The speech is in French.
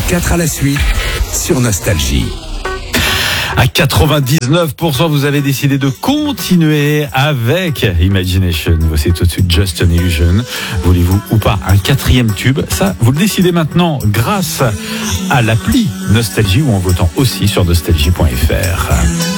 4 à la suite sur Nostalgie. À 99%, vous avez décidé de continuer avec Imagination. Voici tout de suite Just an Illusion. Voulez-vous ou pas un 4e tube? Ça, vous le décidez maintenant grâce à l'appli Nostalgie ou en votant aussi sur nostalgie.fr.